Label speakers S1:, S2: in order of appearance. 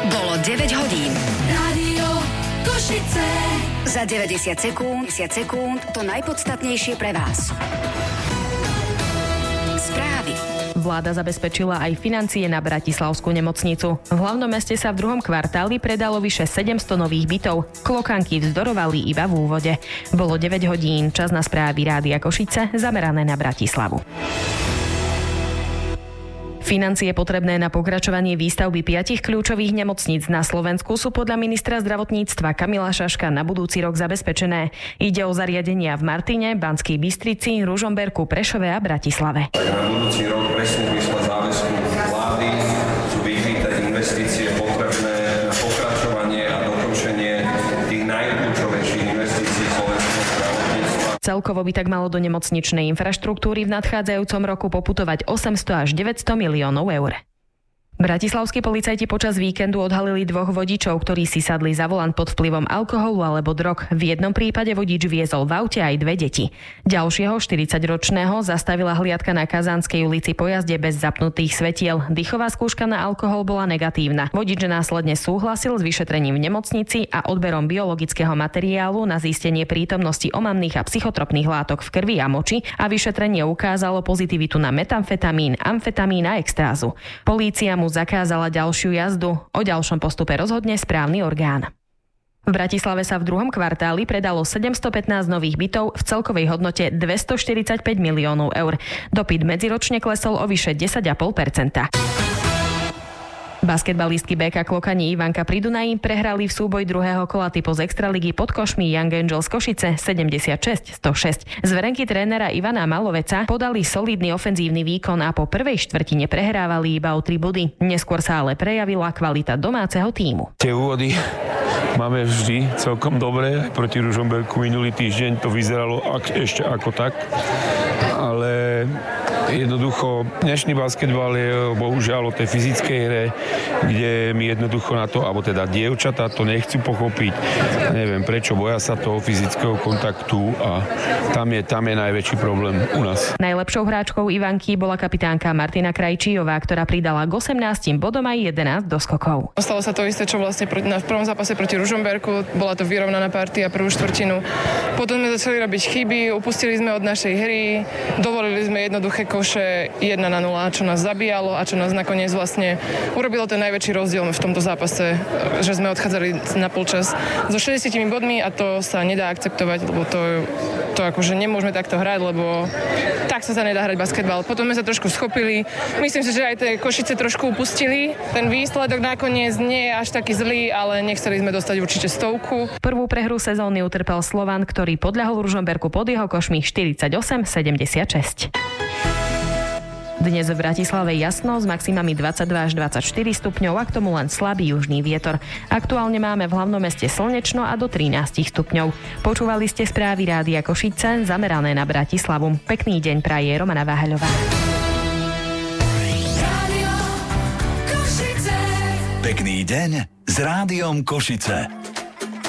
S1: Bolo 9 hodín.
S2: Rádio Košice.
S1: Za 90 sekúnd to najpodstatnejšie pre vás. Správy.
S3: Vláda zabezpečila aj financie na bratislavskú nemocnicu. V hlavnom meste sa v druhom kvartáli predalo vyše 700 nových bytov. Klokanky vzdorovali iba v úvode. Bolo 9 hodín, čas na správy Rádia Košice, zamerané na Bratislavu. Financie potrebné na pokračovanie výstavby 5 kľúčových nemocníc na Slovensku sú podľa ministra zdravotníctva Kamila Šaška na budúci rok zabezpečené. Ide o zariadenia v Martine, Banskej Bystrici, Ružomberku, Prešove a Bratislave.
S4: Na budúci rok presne vyšla záväzku vlády, sú vyhľadné investície potrebné na pokračovanie a dokončenie tých najkľúčovejších investícií slovenského zdravotníctva.
S3: Celkovo by tak malo do nemocničnej infraštruktúry v nadchádzajúcom roku poputovať 800 až 900 miliónov eur. Bratislavskí policajti počas víkendu odhalili 2 vodičov, ktorí si sadli za volant pod vplyvom alkoholu alebo drog. V jednom prípade vodič viezol v aute aj 2 deti. Ďalšieho 40-ročného zastavila hliadka na Kazánskej ulici po jazde bez zapnutých svetiel. Dýchová skúška na alkohol bola negatívna. Vodič následne súhlasil s vyšetrením v nemocnici a odberom biologického materiálu na zistenie prítomnosti omamných a psychotropných látok v krvi a moči a vyšetrenie ukázalo pozitivitu na metamfetamín, amfetamín a extázu. Polícia mu zakázala ďalšiu jazdu. O ďalšom postupe rozhodne správny orgán. V Bratislave sa v druhom kvartáli predalo 715 nových bytov v celkovej hodnote 245 miliónov eur. Dopyt medziročne klesol o vyše 10,5%. Basketbalistky BK Klokani Ivanka pri Dunaji prehrali v súboj druhého kola typu z Extraligy pod košmi Young Angels Košice 76-106. Zverenky trénera Ivana Maloveca podali solidný ofenzívny výkon a po prvej štvrtine prehrávali iba o 3 body. Neskôr sa ale prejavila kvalita domáceho tímu.
S5: Tie úvody máme vždy celkom dobré. Aj proti Ružomberku minulý týždeň to vyzeralo ešte ako tak. Ale jednoducho dnešný basketbal je bohužiaľ o tej fyzickej hre, kde mi jednoducho na to, alebo teda dievčatá to nechcú pochopiť. Neviem prečo, boja sa toho fyzického kontaktu a tam je najväčší problém u nás.
S3: Najlepšou hráčkou Ivanky bola kapitánka Martina Krajčíjová, ktorá pridala k 18 bodom aj 11 doskokov.
S6: Stalo sa to isté, čo vlastne v prvom zápase proti Ružomberku. Bola to vyrovnaná partia prvú štvrtinu. Potom sme začali robiť chyby, upustili sme od našej hry, dovolili sme jednoduché koše 1-0, čo nás zabíjalo a čo nás nakoniec vlastne urobilo ten najväčší rozdiel v tomto zápase, že sme odchádzali na polčas so 60 bodmi a to sa nedá akceptovať, lebo to akože nemôžeme takto hrať, lebo tak sa nedá hrať basketbal. Potom sme sa trošku schopili. Myslím si, že aj tie Košice trošku upustili. Ten výsledok nakoniec nie je až taký zlý, ale nechceli sme dostať určite 100.
S3: Prvú prehru sezóny utrpel Slovan, ktorý podľahol Ružomberku pod jeho košmi 48-76. Dnes v Bratislave jasno s maximami 22 až 24 stupňov a k tomu len slabý južný vietor. Aktuálne máme v hlavnom meste slnečno a do 13 stupňov. Počúvali ste správy Rádia Košice zamerané na Bratislavu. Pekný deň praje Romana Váhaľová.
S2: Rádio Košice.
S7: Pekný deň s Rádiom Košice.